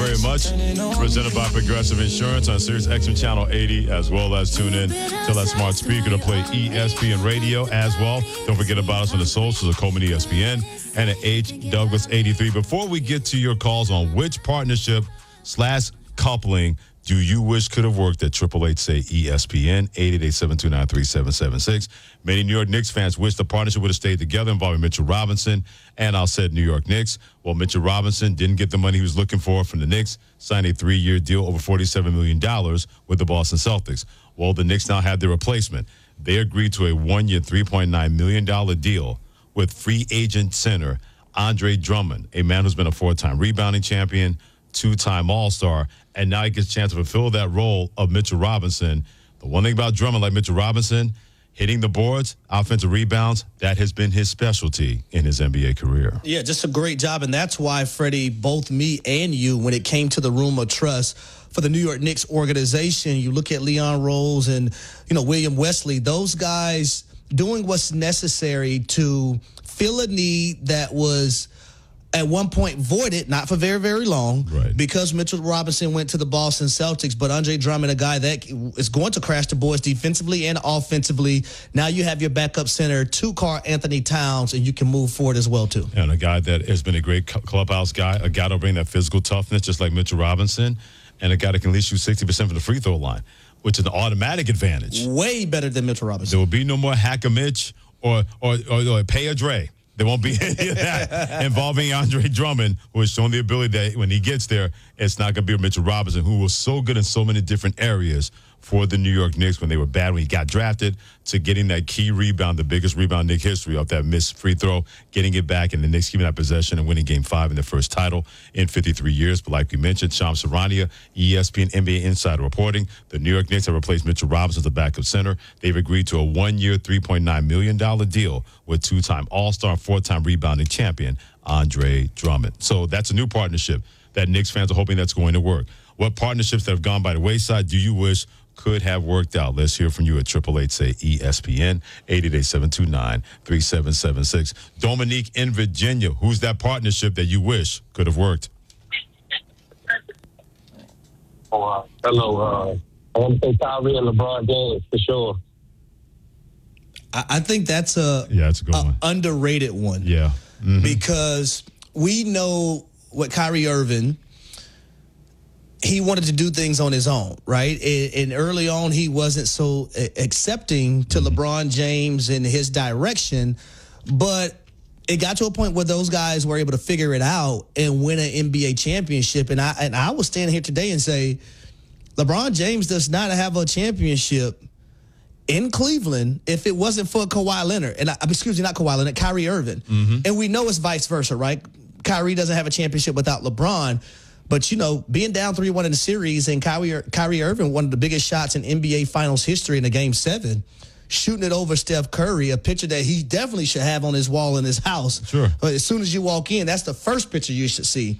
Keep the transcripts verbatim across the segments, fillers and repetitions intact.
very much. Presented by Progressive Insurance on Sirius X M Channel eighty, as well as tune in to that smart speaker to play E S P N Radio as well. Don't forget about us on the socials of Coleman E S P N and at H Douglas eighty-three. Before we get to your calls on which partnership slash coupling do you wish could have worked at triple eight say E S P N, eight eight eight, seven two nine, three seven seven six. Many New York Knicks fans wish the partnership would have stayed together involving Mitchell Robinson and our said New York Knicks. Well, Mitchell Robinson didn't get the money he was looking for from the Knicks, signed a three-year deal over forty-seven million dollars with the Boston Celtics. Well, the Knicks now have their replacement. They agreed to a one-year, three point nine million dollars deal with free agent center Andre Drummond, a man who's been a four-time rebounding champion, two-time All-Star, and now he gets a chance to fulfill that role of Mitchell Robinson. The one thing about Drummond, like Mitchell Robinson, hitting the boards, offensive rebounds, that has been his specialty in his N B A career. Yeah, just a great job, and that's why, Freddie, both me and you, when it came to the room of trust for the New York Knicks organization, you look at Leon Rose and, you know, William Wesley, those guys doing what's necessary to fill a need that was at one point voided, not for very, very long, right, because Mitchell Robinson went to the Boston Celtics, but Andre Drummond, a guy that is going to crash the boards defensively and offensively. Now you have your backup center, two Karl Anthony Towns, and you can move forward as well, too. And a guy that has been a great clubhouse guy, a guy that'll bring that physical toughness, just like Mitchell Robinson, and a guy that can at least shoot sixty percent from the free throw line, which is an automatic advantage. Way better than Mitchell Robinson. There will be no more Hack a Mitch or, or, or, or Pay a Dre. There won't be any of that involving Andre Drummond, who has shown the ability that when he gets there, it's not going to be Mitchell Robinson, who was so good in so many different areas for the New York Knicks when they were bad when he got drafted, to getting that key rebound, the biggest rebound in Knicks history off that missed free throw, getting it back, and the Knicks keeping that possession and winning game five in their first title in fifty-three years. But like we mentioned, Shams Charania, E S P N N B A Insider reporting, the New York Knicks have replaced Mitchell Robinson as the backup center. They've agreed to a one-year, three point nine million dollars deal with two-time All-Star, four-time rebounding champion Andre Drummond. So that's a new partnership that Knicks fans are hoping that's going to work. What partnerships that have gone by the wayside do you wish could have worked out? Let's hear from you at triple eight say E S P N, eight eight eight, seven two nine, three seven seven six. Dominique in Virginia, who's that partnership that you wish could have worked? Oh, uh, hello. Uh, I want to say Kyrie and LeBron James for sure. I, I think that's a, yeah, that's a good a one. underrated one. Yeah. Mm-hmm. Because we know what Kyrie Irving, he wanted to do things on his own, right? And, and early on, he wasn't so accepting to mm-hmm. LeBron James and his direction, but it got to a point where those guys were able to figure it out and win an N B A championship. And I and I will stand here today and say, LeBron James does not have a championship in Cleveland if it wasn't for Kawhi Leonard. And I, excuse me, not Kawhi Leonard, Kyrie Irving. Mm-hmm. And we know it's vice versa, right? Kyrie doesn't have a championship without LeBron. But, you know, being down three one in the series and Kyrie, Kyrie Irving, one of the biggest shots in N B A Finals history in a game seven, shooting it over Steph Curry, a picture that he definitely should have on his wall in his house. Sure. But as soon as you walk in, that's the first picture you should see.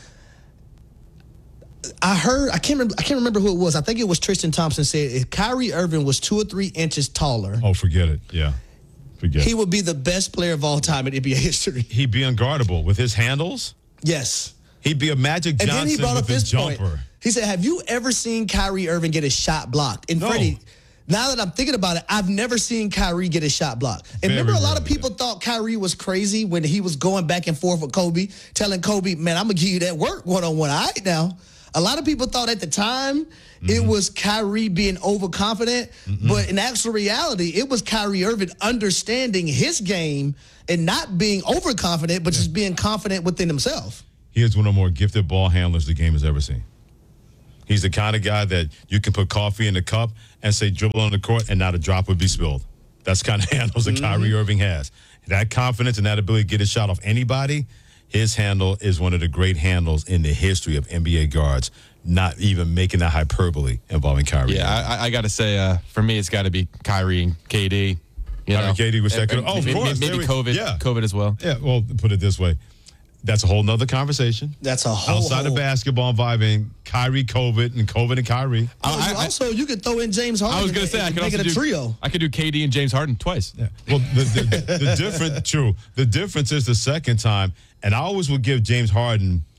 I heard, I can't remember, I can't remember who it was. I think it was Tristan Thompson said if Kyrie Irving was two or three inches taller. Oh, forget it. Yeah. Forget he it. would be the best player of all time in N B A history. He'd be unguardable with his handles. Yes. He'd be a Magic Johnson and then he brought with up his this jumper. Point. He said, have you ever seen Kyrie Irving get a shot blocked? And no. Freddie, now that I'm thinking about it, I've never seen Kyrie get a shot blocked. And Very remember, a lot rarely, of people yeah. thought Kyrie was crazy when he was going back and forth with Kobe, telling Kobe, man, I'm going to give you that work one-on-one. All right now. A lot of people thought at the time mm-hmm. it was Kyrie being overconfident, mm-hmm. but in actual reality, it was Kyrie Irving understanding his game and not being overconfident, but yeah. just being confident within himself. He is one of the more gifted ball handlers the game has ever seen. He's the kind of guy that you can put coffee in the cup and say dribble on the court and not a drop would be spilled. That's the kind of handles that mm-hmm. Kyrie Irving has. That confidence and that ability to get a shot off anybody, his handle is one of the great handles in the history of N B A guards, not even making that hyperbole involving Kyrie. Yeah, I, I got to say, uh, for me, it's got to be Kyrie and K D. You Kyrie know? K D was second. Oh, of maybe, course. Maybe we, COVID, yeah. COVID as well. Yeah, well, put it this way. That's a whole nother conversation. That's a whole outside whole. of basketball involving Kyrie, COVID, and COVID and Kyrie. I, I, also, you could throw in James Harden. I was going to say I could make also it a do, trio. I could do K D and James Harden twice. Yeah. Well, the, the, the difference, true. The difference is the second time, and I always would give James Harden.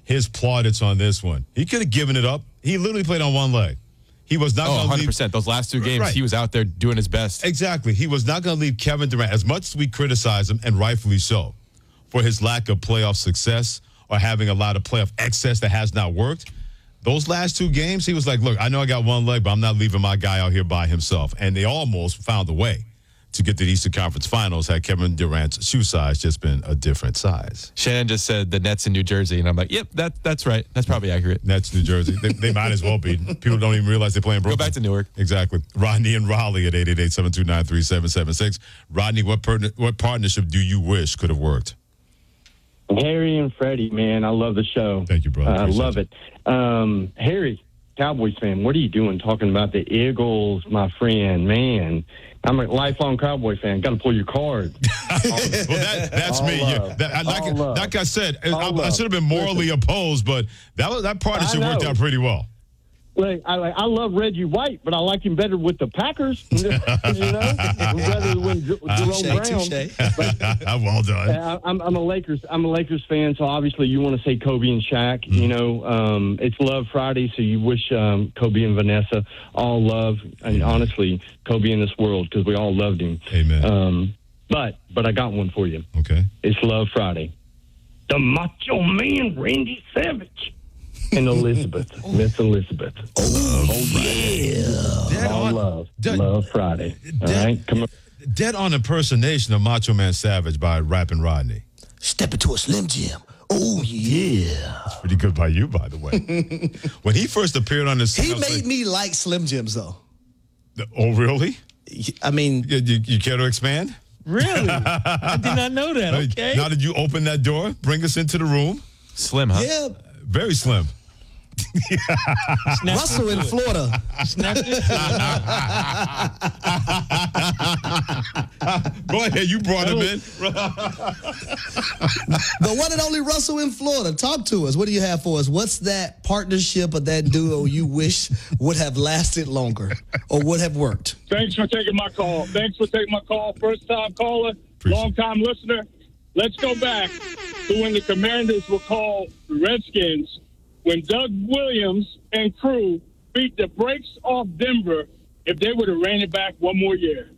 his plaudits on this one. He could have given it up. He literally played on one leg. He was not Oh, going to one hundred leave. percent. Those last two games, Right. he was out there doing his best. Exactly. He was not going to leave Kevin Durant, as much as we criticize him, and rightfully so, for his lack of playoff success or having a lot of playoff excess that has not worked. Those last two games, he was like, look, I know I got one leg, but I'm not leaving my guy out here by himself. And they almost found a way to get to the Eastern Conference Finals had Kevin Durant's shoe size just been a different size. Shannon just said the Nets in New Jersey, and I'm like, yep, that that's right. That's probably accurate. Nets, New Jersey. They, they might as well be. People don't even realize they play in Brooklyn. Go back to Newark. Exactly. Rodney and Raleigh at eight eight eight, seven two nine, three seven seven six. Rodney, what per- what partnership do you wish could have worked? Harry and Freddie, man, I love the show. Thank you, brother. I Appreciate love it. it. Um, Harry, Cowboys fan, what are you doing talking about the Eagles, my friend? Man, I'm a lifelong Cowboy fan. Got to pull your card. Well, that, that's All me. love. Yeah. That, like, All love. like I said, I, All I love. should have been morally opposed, but that was, that partnership I worked know. out pretty well. Like, I, like, I love Reggie White, but I like him better with the Packers, you know, rather than J- Jerome Touche, Brown. touche. Well done. I, I'm, I'm a Lakers. I'm a Lakers fan, so obviously you want to say Kobe and Shaq. Mm-hmm. You know, um, it's Love Friday, so you wish um, Kobe and Vanessa all love, and honestly, Kobe in this world because we all loved him. Amen. Um, but but I got one for you. Okay. It's Love Friday. The Macho Man, Randy Savage, and Elizabeth, Miss Elizabeth. Dead All on, love, dead, Love Friday. All dead- right, come on. dead on impersonation of Macho Man Savage by Rappin' Rodney. Step into a Slim Jim. Oh, yeah. Pretty good by you, by the way. When he first appeared on the scene, He I was made like, me like Slim Jims, though. oh, really? I mean, You, you, you care to expand? Really? I did not know that. Okay. Now that you open that door, bring us into the room. Slim, huh? yeah, Very slim. Snap Russell in into it. Florida. Snap into it. Go ahead, you brought him in. The one and only Russell in Florida. Talk to us. What do you have for us? What's that partnership or that duo you wish would have lasted longer or would have worked? Thanks for taking my call. Thanks for taking my call. First time caller, Appreciate long time listener. Let's go back to when the Commanders were called the Redskins, when Doug Williams and crew beat the brakes off Denver. If they would have ran it back one more year,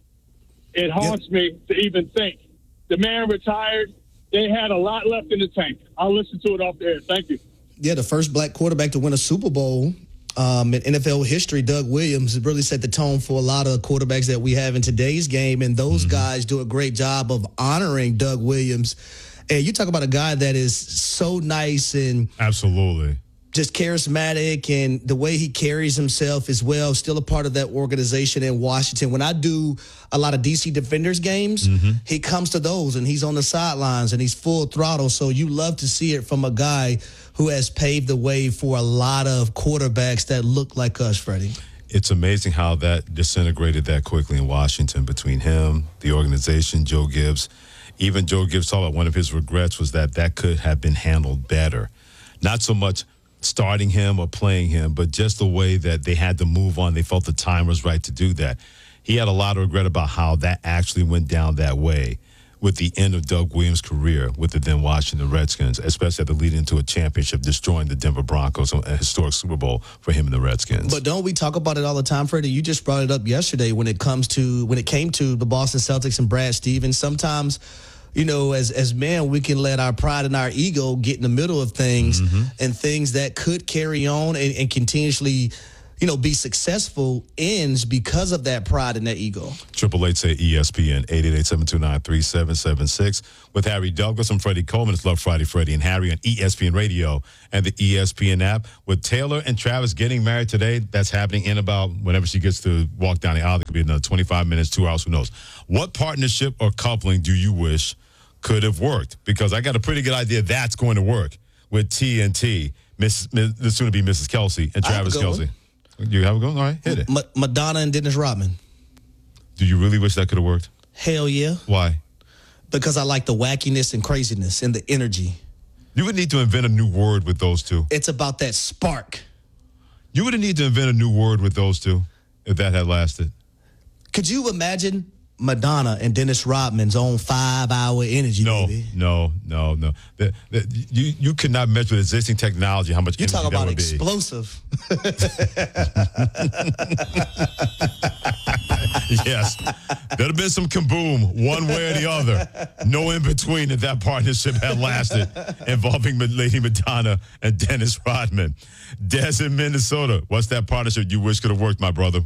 it haunts me to even think. The man retired. They had a lot left in the tank. I'll listen to it off the air. Thank you. Yeah, the first black quarterback to win a Super Bowl um, in N F L history, Doug Williams, really set the tone for a lot of quarterbacks that we have in today's game. And those guys do a great job of honoring Doug Williams. And you talk about a guy that is so nice and Absolutely. just charismatic, and the way he carries himself as well, still a part of that organization in Washington. When I do a lot of D C Defenders games, he comes to those and he's on the sidelines and he's full throttle. So you love to see it from a guy who has paved the way for a lot of quarterbacks that look like us, Freddie. It's amazing how that disintegrated that quickly in Washington between him, the organization, Joe Gibbs. Even Joe Gibbs talked about one of his regrets was that that could have been handled better. Not so much starting him or playing him, but just the way that they had to move on. They felt the time was right to do that. He had a lot of regret about how that actually went down that way with the end of Doug Williams' career with the then Washington Redskins, especially at the lead into a championship, destroying the Denver Broncos, a historic Super Bowl for him and the Redskins. But don't we talk about it all the time, Freddie? You just brought it up yesterday when it comes to when it came to the Boston Celtics and Brad Stevens. Sometimes, you know, as as men, we can let our pride and our ego get in the middle of things and things that could carry on and, and continuously, you know, be successful ends because of that pride and that ego. Triple eight say E S P N, eight eight eight, seven two nine, three seven seven six. With Harry Douglas and Freddie Coleman. It's Love Friday, Freddie and Harry on E S P N Radio and the E S P N app. With Taylor and Travis getting married today, that's happening in about whenever she gets to walk down the aisle. It could be another twenty-five minutes, two hours, who knows. What partnership or coupling do you wish could have worked? Because I got a pretty good idea that's going to work with T N T, Miss, Miss, the soon-to-be Missus Kelsey and I have a Travis good one. Kelsey. You have a go? All right, hit it. Ma- Madonna and Dennis Rodman. Do you really wish that could have worked? Hell yeah. Why? Because I like the wackiness and craziness and the energy. You would need to invent a new word with those two. It's about that spark. You would need to invent a new word with those two if that had lasted. Could you imagine Madonna and Dennis Rodman's own five-hour energy, No, baby. no, no, no. The, the, you you could not measure with existing technology how much You energy talk that about would be. explosive. Yes. There'd have been some kaboom one way or the other. No in between if that partnership had lasted involving Lady Madonna and Dennis Rodman. Des in Minnesota, what's that partnership you wish could have worked, my brother?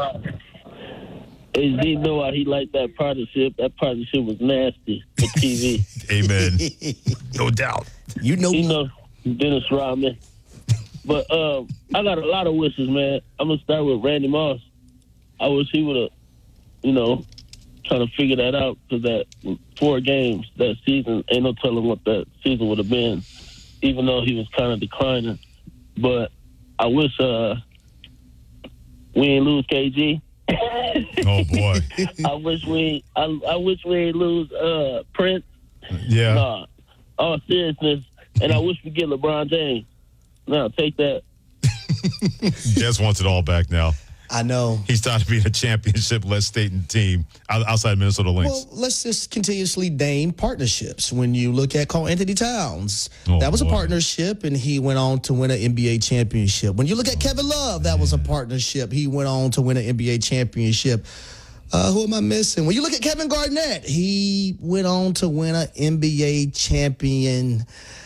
He didn't know why he liked that partnership. That partnership was nasty for T V. Amen. No doubt. You know You know, Dennis Rodman. But um, I got a lot of wishes, man. I'm going to start with Randy Moss. I wish he would have, you know, trying to figure that out, because that four games that season, ain't no telling what that season would have been, even though he was kind of declining. But I wish uh, we ain't lose K G. Oh, boy. I wish we I, I wish we ain't lose uh, Prince. Yeah. Nah, all seriousness. And I wish we get LeBron James. Now, take that. Des wants it all back now. I know. He's tired of being a championship-led state and team outside Minnesota Lynx. Well, let's just continuously name partnerships. When you look at Karl Anthony Towns, Oh, that was boy. a partnership, and he went on to win an N B A championship. When you look at Kevin Love, that was a partnership. He went on to win an N B A championship. Uh, who am I missing? When you look at Kevin Garnett, he went on to win an N B A championship.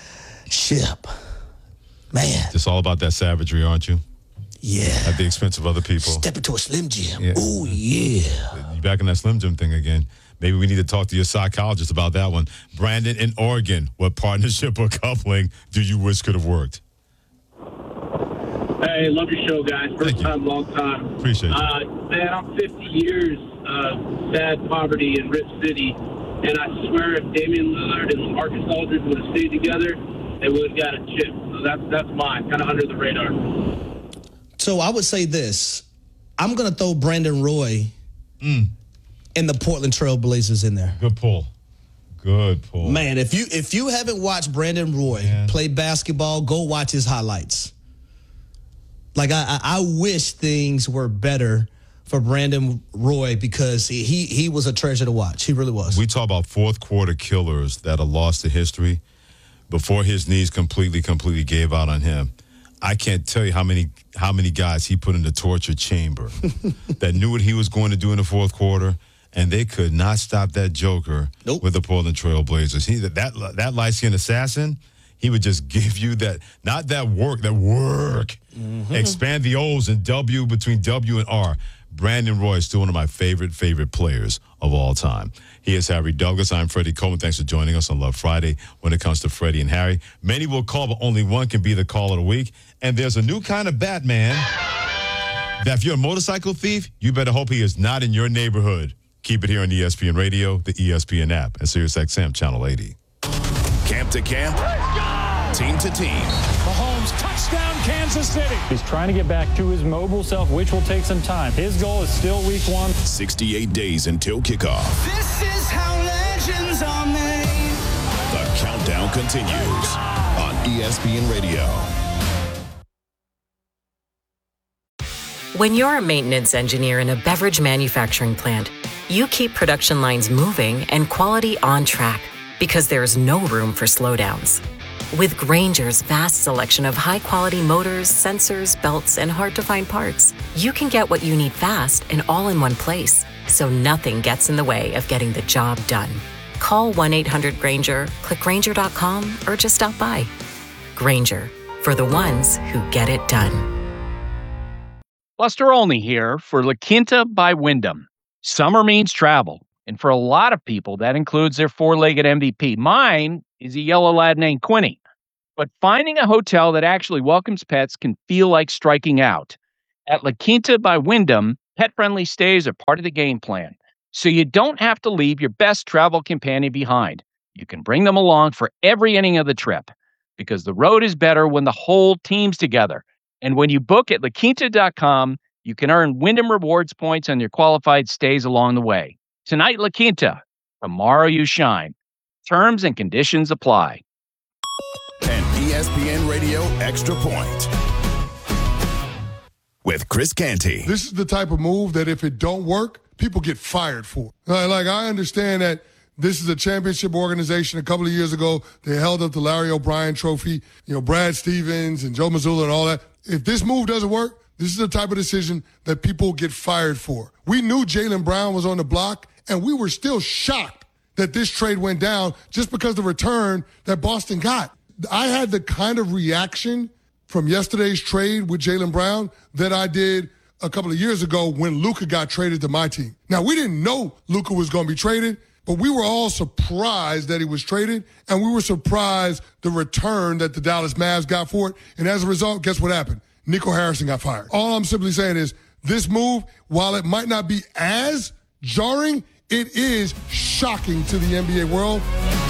Man, It's all about that savagery, aren't you? yeah. At the expense of other people. Step into a Slim Jim. Yeah. Oh, yeah. You back in that Slim Jim thing again. Maybe we need to talk to your psychologist about that one. Brandon in Oregon, what partnership or coupling do you wish could have worked? Hey, love your show, guys. First Thank you. time, long time. Appreciate it. Uh, man, I'm fifty years of sad poverty in Rip City, and I swear if Damian Lillard and Marcus Aldridge would have stayed together, they would have got a chip. So that's that's mine, kind of under the radar. So I would say this. I'm going to throw Brandon Roy Mm. and the Portland Trail Blazers in there. Good pull. Good pull. Man, if you if you haven't watched Brandon Roy Man. play basketball, go watch his highlights. Like, I, I, I wish things were better for Brandon Roy, because he, he he was a treasure to watch. He really was. We talk about fourth quarter killers that are lost to history before his knees completely, completely gave out on him. I can't tell you how many how many guys he put in the torture chamber that knew what he was going to do in the fourth quarter, and they could not stop that joker Nope. with the Portland Trail Blazers. He that that, that light-skinned assassin, he would just give you that, not that work, that work. Mm-hmm. Expand the O's and W between W and R. Brandon Roy is still one of my favorite, favorite players of all time. He is Harry Douglas. I'm Freddie Coleman. Thanks for joining us on Love Friday when it comes to Freddie and Harry. Many will call, but only one can be the call of the week. And there's a new kind of Batman that if you're a motorcycle thief, you better hope he is not in your neighborhood. Keep it here on E S P N Radio, the E S P N app, and Sirius X M Channel eighty. Camp to camp, team to team. Mahomes, touchdown, Kansas City. He's trying to get back to his mobile self, which will take some time. His goal is still week one. sixty-eight days until kickoff. This is how legends are made. The countdown continues on E S P N Radio. When you're a maintenance engineer in a beverage manufacturing plant, you keep production lines moving and quality on track, because there's no room for slowdowns. With Grainger's vast selection of high-quality motors, sensors, belts, and hard-to-find parts, you can get what you need fast and all in one place, so nothing gets in the way of getting the job done. Call one eight hundred Grainger, click Grainger dot com, or just stop by. Grainger, for the ones who get it done. Buster Olney here for La Quinta by Wyndham. Summer means travel, and for a lot of people, that includes their four-legged M V P. Mine is a yellow lab named Quinny. But finding a hotel that actually welcomes pets can feel like striking out. At La Quinta by Wyndham, pet-friendly stays are part of the game plan, so you don't have to leave your best travel companion behind. You can bring them along for every inning of the trip, because the road is better when the whole team's together. And when you book at La Quinta dot com, you can earn Wyndham Rewards points on your qualified stays along the way. Tonight, La Quinta. Tomorrow, you shine. Terms and conditions apply. And E S P N Radio Extra Point with Chris Canty. This is the type of move that if it don't work, people get fired for. Like, like I understand that this is a championship organization. A couple of years ago, they held up the Larry O'Brien trophy, you know, Brad Stevens and Joe Mazzulla and all that. If this move doesn't work, this is the type of decision that people get fired for. We knew Jaylen Brown was on the block, and we were still shocked that this trade went down just because of the return that Boston got. I had the kind of reaction from yesterday's trade with Jaylen Brown that I did a couple of years ago when Luka got traded to my team. Now, we didn't know Luka was going to be traded, but we were all surprised that he was traded, and we were surprised the return that the Dallas Mavs got for it. And as a result, guess what happened? Nico Harrison got fired. All I'm simply saying is this move, while it might not be as jarring, it is shocking to the N B A world.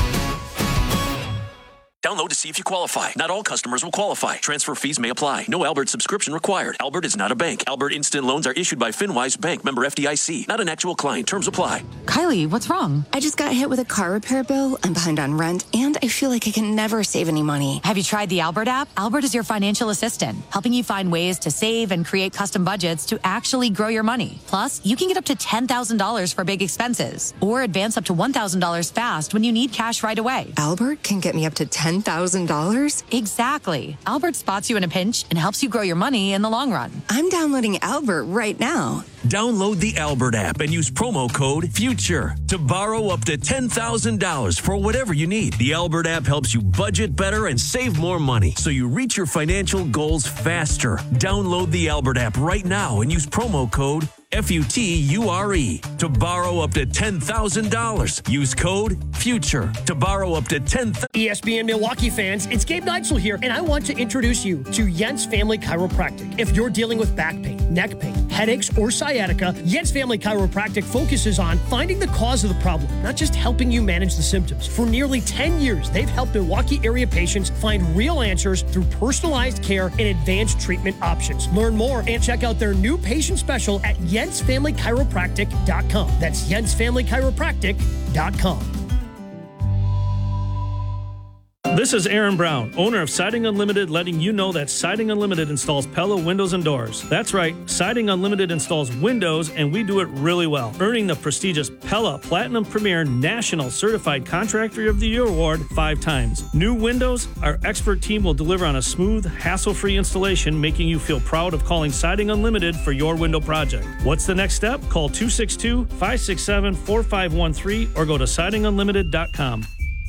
Download to see if you qualify. Not all customers will qualify. Transfer fees may apply. No Albert subscription required. Albert is not a bank. Albert Instant Loans are issued by FinWise Bank, member F D I C. Not an actual client. Terms apply. Kylie, what's wrong? I just got hit with a car repair bill. I'm behind on rent, and I feel like I can never save any money. Have you tried the Albert app? Albert is your financial assistant, helping you find ways to save and create custom budgets to actually grow your money. Plus, you can get up to ten thousand dollars for big expenses, or advance up to one thousand dollars fast when you need cash right away. Albert can get me up to ten thousand dollars? Exactly. Albert spots you in a pinch and helps you grow your money in the long run. I'm downloading Albert right now. Download the Albert app and use promo code FUTURE to borrow up to ten thousand dollars for whatever you need. The Albert app helps you budget better and save more money so you reach your financial goals faster. Download the Albert app right now and use promo code F U T U R E to borrow up to ten thousand dollars. Use code FUTURE to borrow up to ten thousand dollars. E S P N Milwaukee fans, it's Gabe Neitzel here, and I want to introduce you to Jens Family Chiropractic. If you're dealing with back pain, neck pain, headaches, or sciatica, Jens Family Chiropractic focuses on finding the cause of the problem, not just helping you manage the symptoms. For nearly ten years, they've helped Milwaukee area patients find real answers through personalized care and advanced treatment options. Learn more and check out their new patient special at Jens Family Chiropractic dot com. That's Jens Family Chiropractic dot com. This is Aaron Brown, owner of Siding Unlimited, letting you know that Siding Unlimited installs Pella windows and doors. That's right, Siding Unlimited installs windows, and we do it really well, earning the prestigious Pella Platinum Premier National Certified Contractor of the Year award five times. New windows, our expert team will deliver on a smooth, hassle-free installation, making you feel proud of calling Siding Unlimited for your window project. What's the next step? Call two six two, five six seven, four five one three or go to siding unlimited dot com.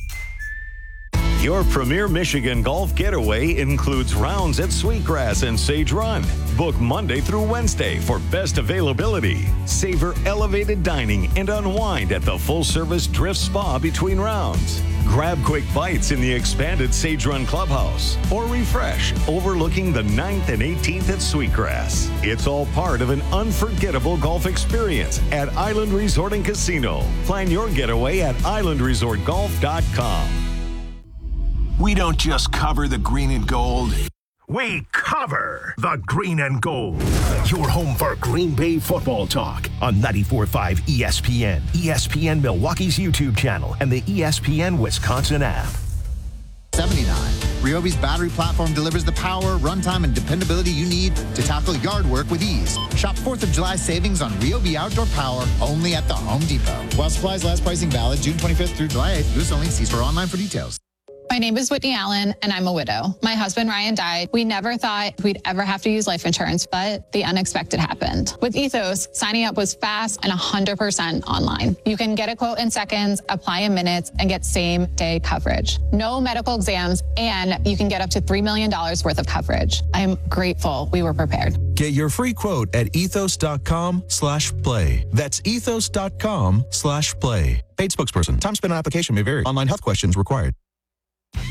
Your premier Michigan golf getaway includes rounds at Sweetgrass and Sage Run. Book Monday through Wednesday for best availability. Savor elevated dining and unwind at the full-service Drift Spa between rounds. Grab quick bites in the expanded Sage Run Clubhouse or refresh overlooking the ninth and eighteenth at Sweetgrass. It's all part of an unforgettable golf experience at Island Resort and Casino. Plan your getaway at island resort golf dot com. We don't just cover the green and gold. We cover the green and gold. Your home for Green Bay football talk on ninety-four point five E S P N, E S P N Milwaukee's YouTube channel, and the E S P N Wisconsin app. seventy-nine. Ryobi's battery platform delivers the power, runtime, and dependability you need to tackle yard work with ease. Shop fourth of July savings on Ryobi Outdoor Power only at the Home Depot. While supplies last, pricing valid June twenty-fifth through July eighth. Use only. See store online for details. My name is Whitney Allen, and I'm a widow. My husband, Ryan, died. We never thought we'd ever have to use life insurance, but the unexpected happened. With Ethos, signing up was fast and one hundred percent online. You can get a quote in seconds, apply in minutes, and get same-day coverage. No medical exams, and you can get up to three million dollars worth of coverage. I'm grateful we were prepared. Get your free quote at ethos.com slash play. That's ethos.com slash play. Paid spokesperson. Time spent on application may vary. Online health questions required.